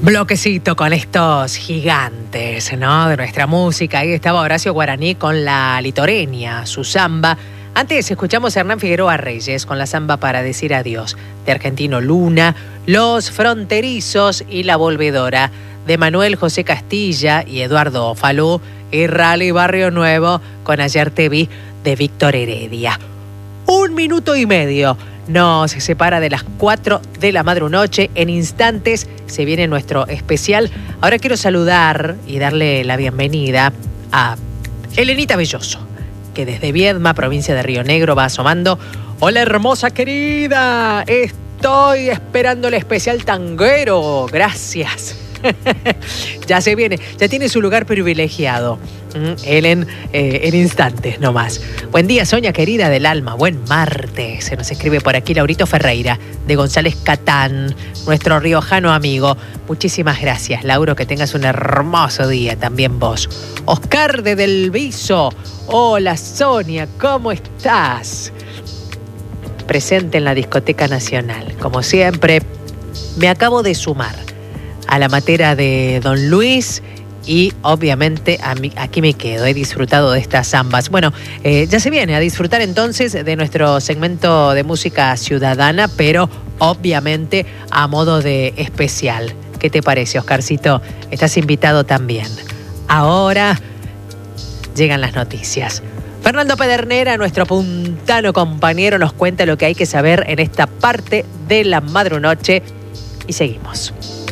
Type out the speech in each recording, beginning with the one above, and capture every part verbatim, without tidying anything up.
bloquecito con estos gigantes, ¿no?, de nuestra música. Ahí estaba Horacio Guaraní con la Litorenia, su samba. Antes escuchamos a Hernán Figueroa Reyes con la samba Para decir adiós, de Argentino Luna, Los Fronterizos y La Volvedora, de Manuel José Castilla y Eduardo Falú, y Rally Barrio Nuevo con Ayer te vi, de Víctor Heredia. Un minuto y medio nos separa de las cuatro de la madrunoche. En instantes se viene nuestro especial. Ahora quiero saludar y darle la bienvenida a Elenita Belloso, que desde Viedma, provincia de Río Negro, va asomando. Hola, hermosa querida, estoy esperando el especial tanguero. Gracias. Ya se viene, ya tiene su lugar privilegiado. Ellen, eh, en instantes nomás. Buen día, Soña querida del alma. Buen martes. Se nos escribe por aquí Laurito Ferreira, de González Catán, nuestro riojano amigo. Muchísimas gracias, Lauro. Que tengas un hermoso día también vos. Oscar de Del Viso. Hola, Sonia, ¿cómo estás? Presente en la Discoteca Nacional. Como siempre, me acabo de sumar a la matera de Don Luis y obviamente a mí, aquí me quedo. He disfrutado de estas zambas. Bueno, eh, ya se viene a disfrutar entonces de nuestro segmento de música ciudadana, pero obviamente a modo de especial. ¿Qué te parece, Oscarcito? Estás invitado también. Ahora llegan las noticias. Fernando Pedernera, nuestro puntano compañero, nos cuenta lo que hay que saber en esta parte de la madrunoche y seguimos.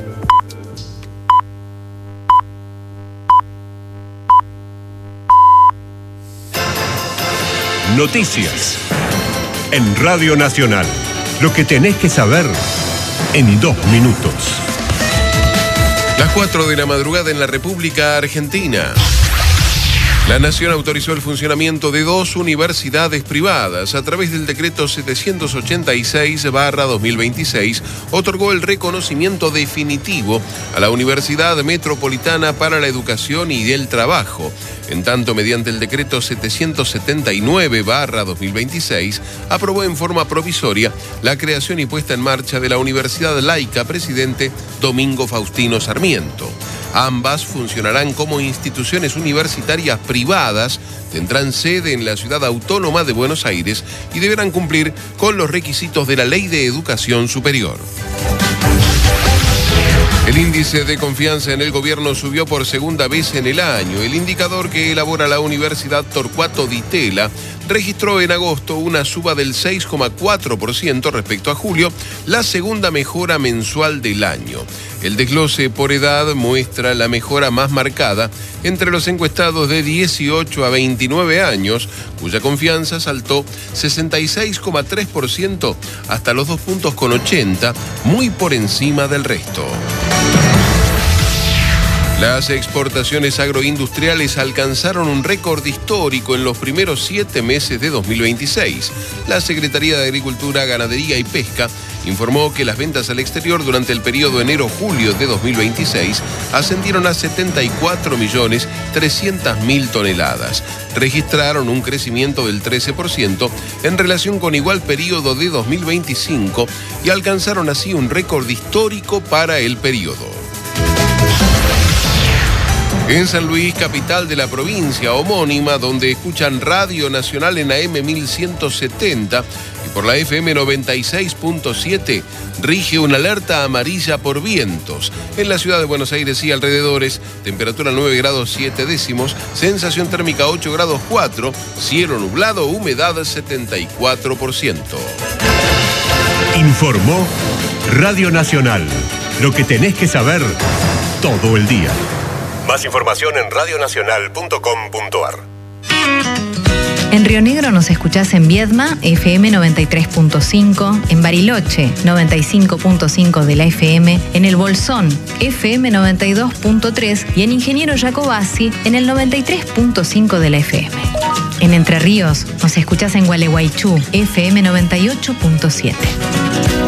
Noticias en Radio Nacional. Lo que tenés que saber en dos minutos. Las cuatro de la madrugada en la República Argentina. La Nación autorizó el funcionamiento de dos universidades privadas. A través del decreto setecientos ochenta y seis barra dos mil veintiséis, otorgó el reconocimiento definitivo a la Universidad Metropolitana para la Educación y el Trabajo. En tanto, mediante el decreto setecientos setenta y nueve barra dos mil veintiséis, aprobó en forma provisoria la creación y puesta en marcha de la Universidad Laica Presidente Domingo Faustino Sarmiento. Ambas funcionarán como instituciones universitarias privadas, tendrán sede en la Ciudad Autónoma de Buenos Aires y deberán cumplir con los requisitos de la Ley de Educación Superior. El índice de confianza en el gobierno subió por segunda vez en el año. El indicador que elabora la Universidad Torcuato Di Tella registró en agosto una suba del seis coma cuatro por ciento respecto a julio, la segunda mejora mensual del año. El desglose por edad muestra la mejora más marcada entre los encuestados de dieciocho a veintinueve años, cuya confianza saltó sesenta y seis coma tres por ciento hasta los dos puntos con ochenta, muy por encima del resto. Las exportaciones agroindustriales alcanzaron un récord histórico en los primeros siete meses de dos mil veintiséis. La Secretaría de Agricultura, Ganadería y Pesca informó que las ventas al exterior durante el periodo enero-julio de dos mil veintiséis ascendieron a setenta y cuatro millones trescientas mil toneladas. Registraron un crecimiento del trece por ciento en relación con igual periodo de dos mil veinticinco y alcanzaron así un récord histórico para el periodo. En San Luis, capital de la provincia homónima, donde escuchan Radio Nacional en A M mil ciento setenta y por la F M noventa y seis punto siete, rige una alerta amarilla por vientos. En la ciudad de Buenos Aires y alrededores, temperatura nueve grados siete décimos, sensación térmica ocho grados cuatro, cielo nublado, humedad setenta y cuatro por ciento. Informó Radio Nacional. Lo que tenés que saber todo el día. Más información en radio nacional punto com punto a r. En Río Negro nos escuchás en Viedma, F M noventa y tres punto cinco, en Bariloche, noventa y cinco punto cinco de la F M, en El Bolsón, F M noventa y dos punto tres y en Ingeniero Jacobasi, en el noventa y tres punto cinco de la F M. En Entre Ríos nos escuchás en Gualeguaychú, F M noventa y ocho punto siete.